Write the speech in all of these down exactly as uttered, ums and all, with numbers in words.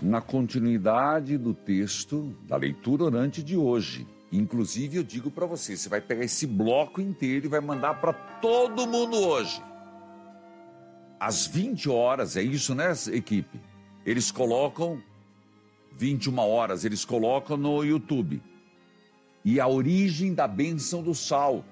na continuidade do texto da leitura orante de hoje. Inclusive, eu digo para você, você vai pegar esse bloco inteiro e vai mandar para todo mundo hoje. Às vinte horas, é isso, né, equipe? Eles colocam, vinte e uma horas, eles colocam no YouTube. E a origem da bênção do sal.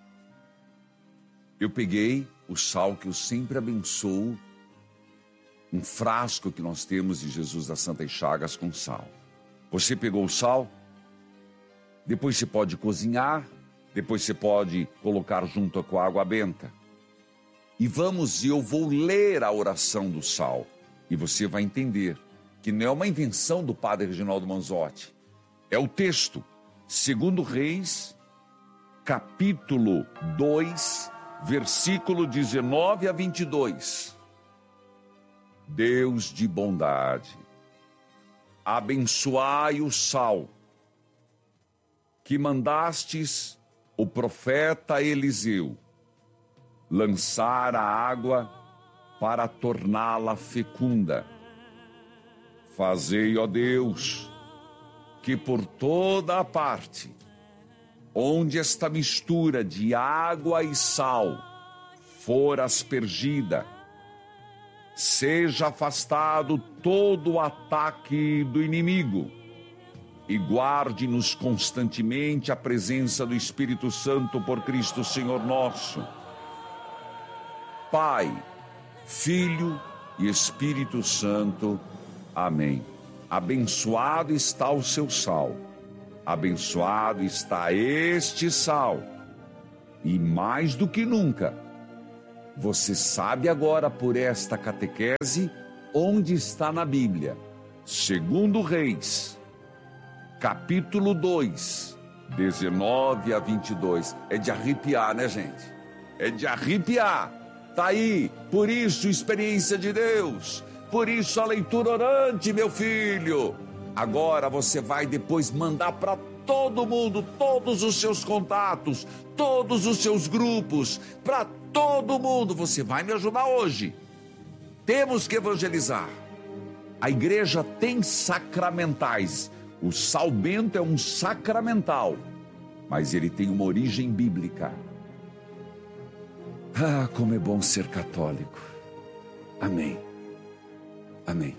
Eu peguei o sal que eu sempre abençoo, um frasco que nós temos de Jesus das Santas Chagas com sal. Você pegou o sal, depois você pode cozinhar, depois você pode colocar junto com a água benta. E vamos, eu vou ler a oração do sal, e você vai entender que não é uma invenção do padre Reginaldo Manzotti, é o texto, segundo Reis, capítulo dois, versículo dezenove a vinte e dois. Deus de bondade, abençoai o sal que mandastes o profeta Eliseu lançar a água para torná-la fecunda. Fazei, ó Deus, que por toda a parte onde esta mistura de água e sal for aspergida, seja afastado todo o ataque do inimigo e guarde-nos constantemente a presença do Espírito Santo por Cristo Senhor nosso. Pai, Filho e Espírito Santo. Amém. Abençoado está o seu sal, abençoado está este sal, e mais do que nunca, você sabe agora por esta catequese onde está na Bíblia. Segundo Reis, capítulo dois, dezenove a vinte e dois. É de arrepiar, né, gente? É de arrepiar. Tá aí, por isso experiência de Deus, por isso a leitura orante, meu filho. Agora você vai depois mandar para todo mundo, todos os seus contatos, todos os seus grupos, para todo mundo. Você vai me ajudar hoje. Temos que evangelizar. A igreja tem sacramentais. O sal bento é um sacramental, mas ele tem uma origem bíblica. Ah, como é bom ser católico. Amém. Amém.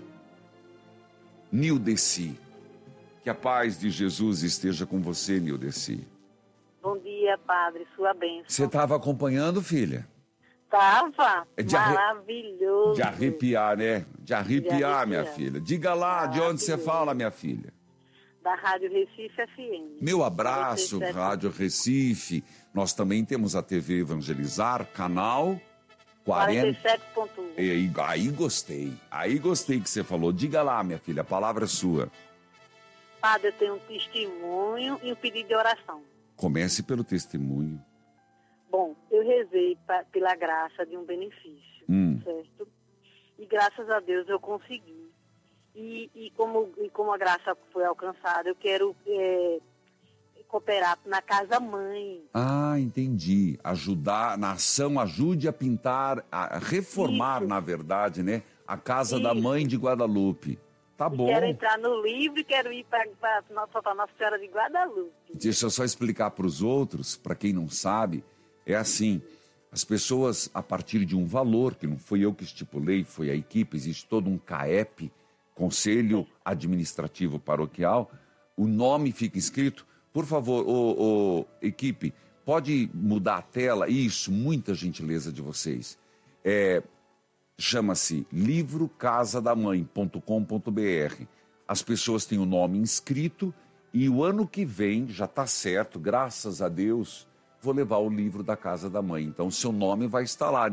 Nildeci, que a paz de Jesus esteja com você, Nildeci. Bom dia, padre, sua bênção. Você estava acompanhando, filha? Tava, é de arre... maravilhoso. De arrepiar, né? De arrepiar, de arrepiar, minha filha. Diga lá, de onde você fala, minha filha? Da Rádio Recife F M. Meu abraço, Rádio Recife. Nós também temos a T V Evangelizar, canal quarenta e sete ponto um. Aí, aí gostei, aí gostei que você falou. Diga lá, minha filha, a palavra é sua. Padre, eu tenho um testemunho e um pedido de oração. Comece pelo testemunho. Bom, eu rezei pra, pela graça de um benefício, hum. certo? E graças a Deus eu consegui. E, e, como, e como a graça foi alcançada, eu quero é, cooperar na Casa Mãe. Ah, entendi. Ajudar, na ação ajude a pintar, a reformar, Isso. na verdade, né? A Casa Isso. da Mãe de Guadalupe. Tá bom. Quero entrar no livro e quero ir para Nossa, Nossa Senhora de Guadalupe. Deixa eu só explicar para os outros, para quem não sabe, é assim, as pessoas, a partir de um valor, que não fui eu que estipulei, foi a equipe, existe todo um C A E P, Conselho Administrativo Paroquial, o nome fica escrito. Por favor, ô, ô, equipe, pode mudar a tela? Isso, muita gentileza de vocês. É, chama-se livro casa da mãe ponto com ponto b r. As pessoas têm o nome inscrito e o ano que vem, já está certo, graças a Deus, vou levar o livro da Casa da Mãe. Então, seu nome vai estar lá,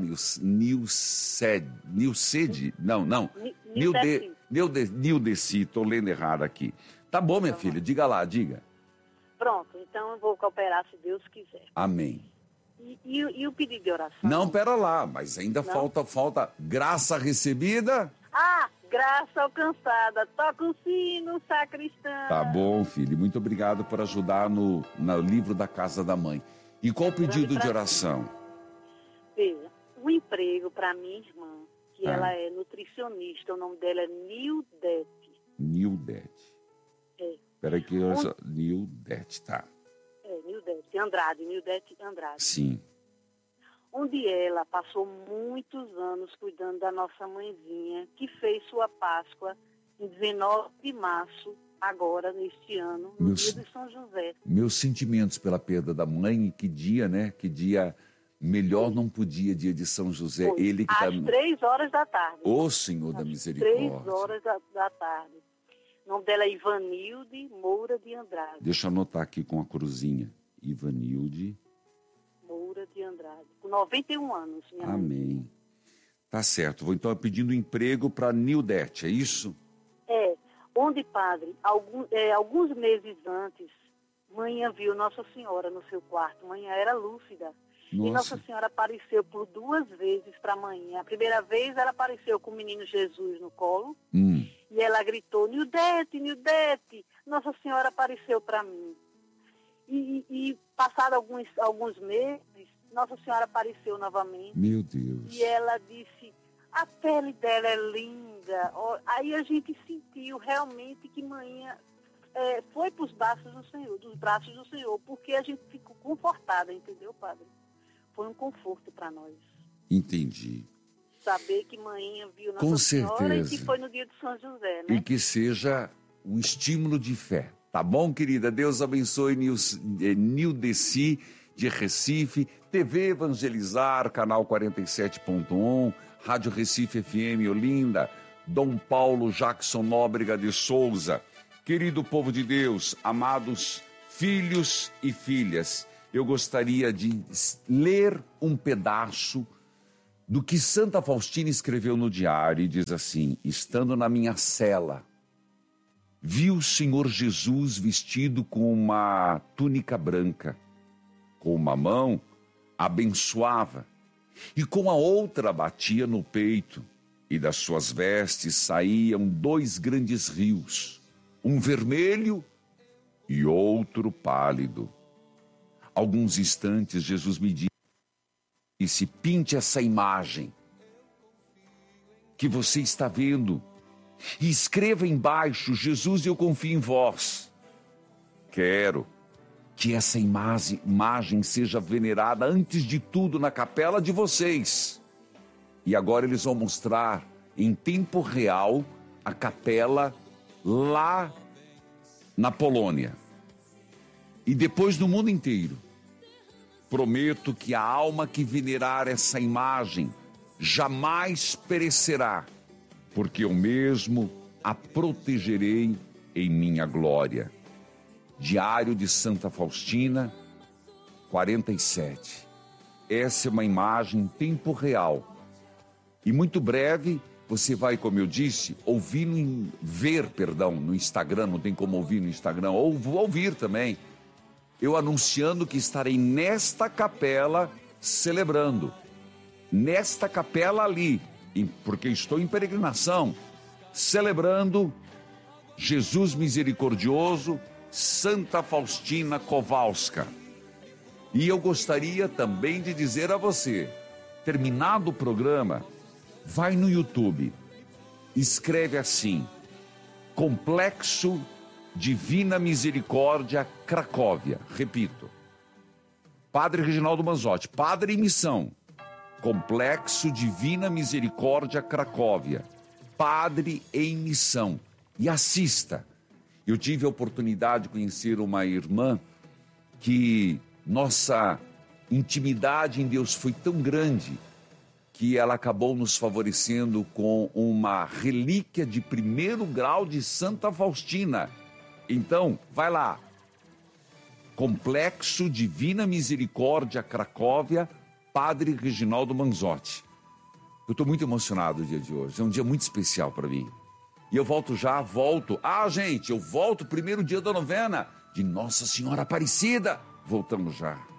Nilced, Nilced, não, não, Nilde, Nilde, Nildeci, estou lendo errado aqui. Tá bom, minha filha, diga lá, diga. Pronto, então eu vou cooperar se Deus quiser. Amém. E, e, e o pedido de oração? Não, pera lá, mas ainda não? falta, falta graça recebida. Ah, graça alcançada, toca o sino, sacristã. Tá bom, filho, muito obrigado por ajudar no, no livro da Casa da Mãe. E qual o pedido de oração? Veja, um emprego para minha irmã, que ah. ela é nutricionista, o nome dela é Nildete. Nildete. É. Espera que eu... Onde... Nildete, tá. É, Nildete, Andrade, Nildete Andrade. Sim. Onde ela passou muitos anos cuidando da nossa mãezinha, que fez sua Páscoa em dezenove de março, agora, neste ano, no meus, dia de São José. Meus sentimentos pela perda da mãe, e que dia, né? Que dia melhor Sim. não podia, dia de São José. Foi. Ele que Às tá... três horas da tarde. Ô Senhor Às da Misericórdia. Três horas da, da tarde. O nome dela é Ivanilde Moura de Andrade. Deixa eu anotar aqui com a cruzinha. Ivanilde Moura de Andrade. Com noventa e um anos, minha Amém. Mãe. Tá certo. Vou então pedindo emprego para Nildete, é isso? É. Onde, padre, algum, é, alguns meses antes, manhã viu Nossa Senhora no seu quarto. Manhã era lúcida. Nossa. E Nossa Senhora apareceu por duas vezes para manhã. A primeira vez ela apareceu com o menino Jesus no colo. Hum. E ela gritou, Nildete, Nildete. Nossa Senhora apareceu para mim. E, e, e passado alguns, alguns meses, Nossa Senhora apareceu novamente. Meu Deus. E ela disse, a pele dela é linda. Aí a gente sentiu realmente que manhã é, foi para os braços do Senhor, dos braços do Senhor, porque a gente ficou confortada, entendeu, padre? Foi um conforto para nós. Entendi. Saber que manhã viu Nossa Com Senhora certeza. E que foi no dia de São José, né? E que seja um estímulo de fé. Tá bom, querida? Deus abençoe Nildeci de Recife, T V Evangelizar, canal quarenta e sete ponto um, Rádio Recife F M Olinda, Dom Paulo Jackson Nóbrega de Souza. Querido povo de Deus, amados filhos e filhas, eu gostaria de ler um pedaço do que Santa Faustina escreveu no diário e diz assim: estando na minha cela, vi o Senhor Jesus vestido com uma túnica branca, com uma mão abençoava e com a outra batia no peito, e das suas vestes saíam dois grandes rios, um vermelho e outro pálido. Alguns instantes Jesus me disse, pinte essa imagem que você está vendo e escreva embaixo, Jesus, eu confio em vós. Quero que essa imagem, imagem seja venerada antes de tudo na capela de vocês. E agora eles vão mostrar em tempo real a capela lá na Polônia. E depois no mundo inteiro. Prometo que a alma que venerar essa imagem jamais perecerá, porque eu mesmo a protegerei em minha glória. Diário de Santa Faustina, quarenta e sete. Essa é uma imagem em tempo real. E muito breve você vai, como eu disse, ouvir, no, ver, perdão, no Instagram, não tem como ouvir no Instagram, ou ouvir também, eu anunciando que estarei nesta capela celebrando. Nesta capela ali, porque estou em peregrinação, celebrando Jesus misericordioso, Santa Faustina Kowalska. E eu gostaria também de dizer a você, terminado o programa, vai no YouTube, escreve assim, Complexo Divina Misericórdia Cracóvia, repito, Padre Reginaldo Manzotti, Padre em Missão, Complexo Divina Misericórdia Cracóvia, Padre em Missão, e assista. Eu tive a oportunidade de conhecer uma irmã que nossa intimidade em Deus foi tão grande que ela acabou nos favorecendo com uma relíquia de primeiro grau de Santa Faustina. Então, vai lá, Complexo Divina Misericórdia Cracóvia, Padre Reginaldo Manzotti. Eu estou muito emocionado o dia de hoje, é um dia muito especial para mim. E eu volto já, volto. Ah, gente, eu volto primeiro dia da novena de Nossa Senhora Aparecida. Voltamos já.